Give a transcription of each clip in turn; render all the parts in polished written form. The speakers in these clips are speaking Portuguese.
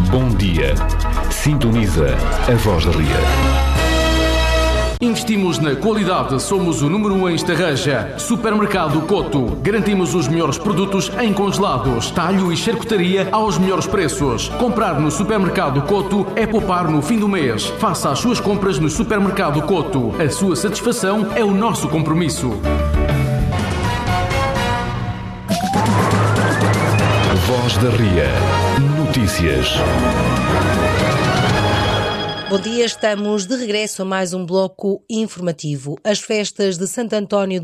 Bom dia. Sintoniza a Voz da Ria. Investimos na qualidade, somos o número 1 em Estarreja. Supermercado Coto. Garantimos os melhores produtos em congelados, talho e charcutaria aos melhores preços. Comprar no Supermercado Coto é poupar no fim do mês. Faça as suas compras no Supermercado Coto. A sua satisfação é o nosso compromisso. Voz da Ria. Notícias. Bom dia, estamos de regresso a mais um bloco informativo. As festas de Santo António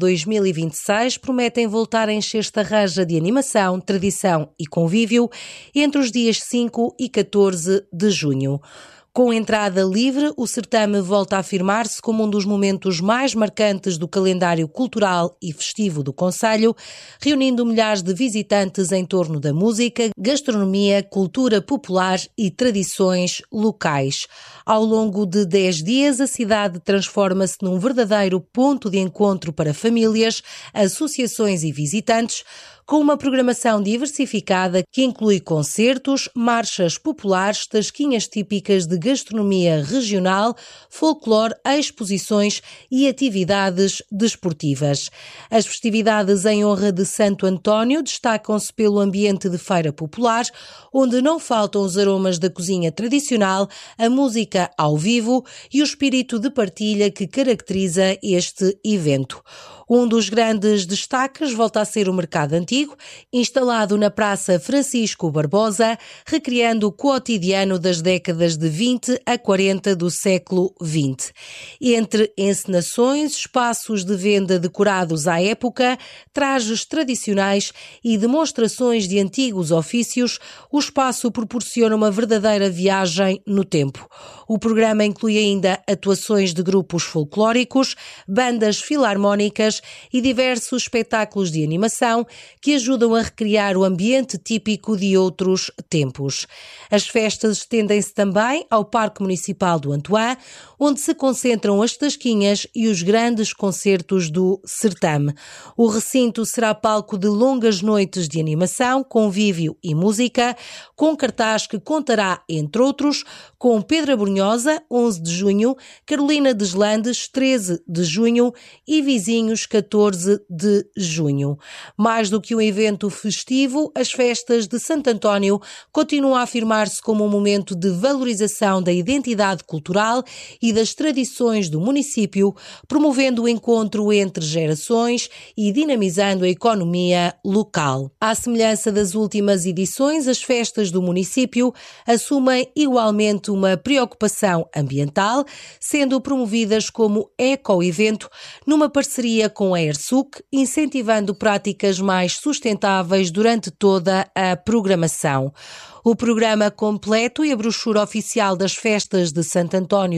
2026 prometem voltar a encher Estarreja de animação, tradição e convívio entre os dias 5 e 14 de junho. Com entrada livre, o certame volta a afirmar-se como um dos momentos mais marcantes do calendário cultural e festivo do concelho, reunindo milhares de visitantes em torno da música, gastronomia, cultura popular e tradições locais. Ao longo de 10 dias, a cidade transforma-se num verdadeiro ponto de encontro para famílias, associações e visitantes, com uma programação diversificada que inclui concertos, marchas populares, tasquinhas típicas de gastronomia regional, folclore, exposições e atividades desportivas. As festividades em honra de Santo António destacam-se pelo ambiente de feira popular, onde não faltam os aromas da cozinha tradicional, a música ao vivo e o espírito de partilha que caracteriza este evento. Um dos grandes destaques volta a ser o Mercado Antigo, instalado na Praça Francisco Barbosa, recriando o cotidiano das décadas de 20 a 40 do século XX. Entre encenações, espaços de venda decorados à época, trajes tradicionais e demonstrações de antigos ofícios, o espaço proporciona uma verdadeira viagem no tempo. O programa inclui ainda atuações de grupos folclóricos, bandas filarmónicas e diversos espetáculos de animação que ajudam a recriar o ambiente típico de outros tempos. As festas estendem-se também ao Parque Municipal do Antoine, onde se concentram as tasquinhas e os grandes concertos do certame. O recinto será palco de longas noites de animação, convívio e música, com cartaz que contará, entre outros, com Pedro Abrunhosa, 11 de junho, Carolina Deslandes, 13 de junho e Vizinhos, 14 de junho. Mais do que um evento festivo, as festas de Santo António continuam a afirmar-se como um momento de valorização da identidade cultural e das tradições do município, promovendo o encontro entre gerações e dinamizando a economia local. À semelhança das últimas edições, as festas do município assumem igualmente uma preocupação ambiental, sendo promovidas como eco-evento numa parceria com a ERSUC, incentivando práticas mais sustentáveis durante toda a programação. O programa completo e a brochura oficial das festas de Santo António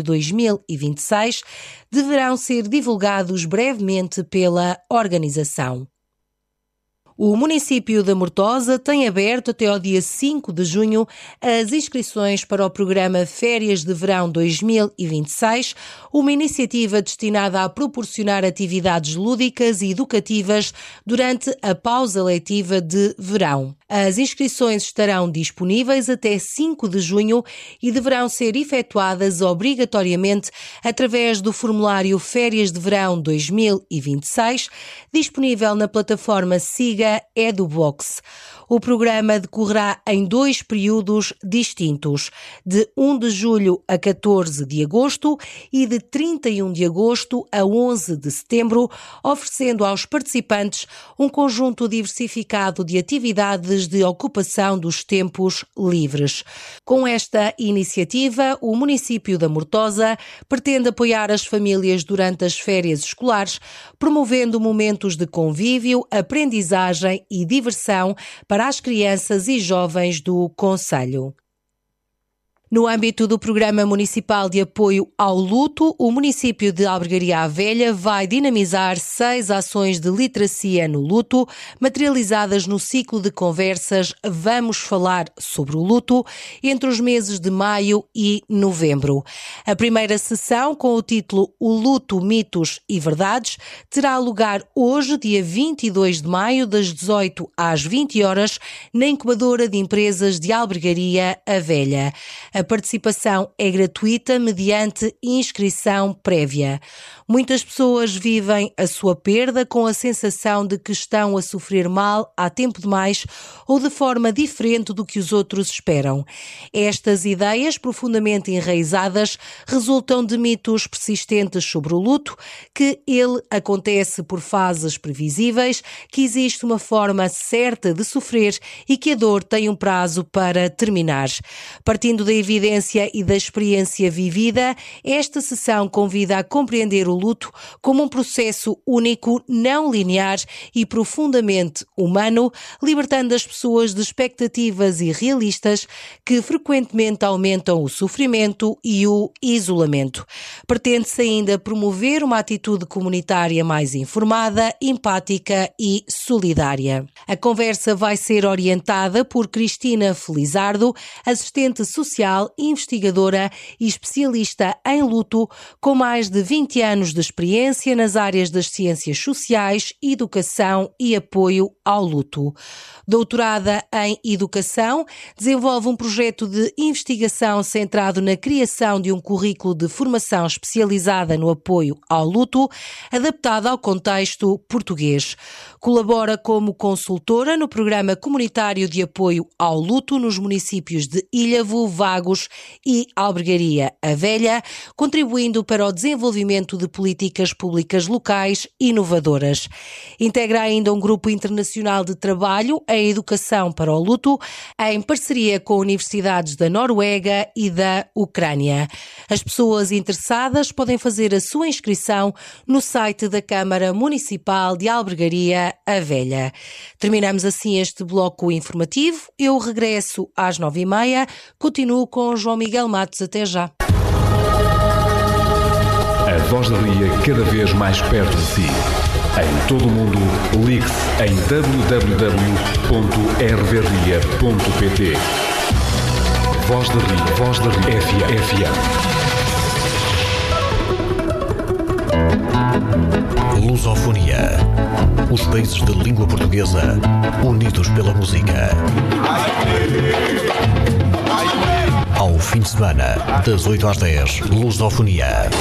2026 deverão ser divulgados brevemente pela organização. O município da Mortosa tem aberto até ao dia 5 de junho as inscrições para o programa Férias de Verão 2026, uma iniciativa destinada a proporcionar atividades lúdicas e educativas durante a pausa letiva de verão. As inscrições estarão disponíveis até 5 de junho e deverão ser efetuadas obrigatoriamente através do formulário Férias de Verão 2026, disponível na plataforma Siga EduBox. O programa decorrerá em 2 períodos distintos, de 1 de julho a 14 de agosto e de 31 de agosto a 11 de setembro, oferecendo aos participantes um conjunto diversificado de atividades de ocupação dos tempos livres. Com esta iniciativa, o município da Mortosa pretende apoiar as famílias durante as férias escolares, promovendo momentos de convívio, aprendizagem e diversão para as crianças e jovens do concelho. No âmbito do Programa Municipal de Apoio ao Luto, o município de Albergaria à Velha vai dinamizar 6 ações de literacia no luto, materializadas no ciclo de conversas Vamos Falar sobre o Luto, entre os meses de maio e novembro. A primeira sessão, com o título O Luto, Mitos e Verdades, terá lugar hoje, dia 22 de maio, das 18 às 20 horas, na Incubadora de Empresas de Albergaria à Velha. A participação é gratuita mediante inscrição prévia. Muitas pessoas vivem a sua perda com a sensação de que estão a sofrer mal há tempo demais ou de forma diferente do que os outros esperam. Estas ideias, profundamente enraizadas, resultam de mitos persistentes sobre o luto, que ele acontece por fases previsíveis, que existe uma forma certa de sofrer e que a dor tem um prazo para terminar. Partindo da evidência e da experiência vivida, esta sessão convida a compreender o luto como um processo único, não linear e profundamente humano, libertando as pessoas de expectativas irrealistas que frequentemente aumentam o sofrimento e o isolamento. Pretende-se ainda promover uma atitude comunitária mais informada, empática e solidária. A conversa vai ser orientada por Cristina Felizardo, assistente social, investigadora e especialista em luto, com mais de 20 anos de experiência nas áreas das ciências sociais, educação e apoio ao luto. Doutorada em educação, desenvolve um projeto de investigação centrado na criação de um currículo de formação especializada no apoio ao luto, adaptado ao contexto português. Colabora como consultora no Programa Comunitário de Apoio ao Luto nos municípios de Ilhavo, Vagos e Albergaria à Velha, contribuindo para o desenvolvimento de políticas públicas locais inovadoras. Integra ainda um grupo internacional de trabalho em educação para o luto, em parceria com universidades da Noruega e da Ucrânia. As pessoas interessadas podem fazer a sua inscrição no site da Câmara Municipal de Albergaria à Velha. Terminamos assim este bloco informativo. Eu regresso às 9h30. Continuo com João Miguel Matos. Até já. A Voz da Ria cada vez mais perto de si. Em todo o mundo, ligue-se em www.rvria.pt. Voz da Ria, Voz da Ria, FM. Lusofonia. Os países de língua portuguesa unidos pela música. Ao fim de semana, das 8 às 10, Lusofonia.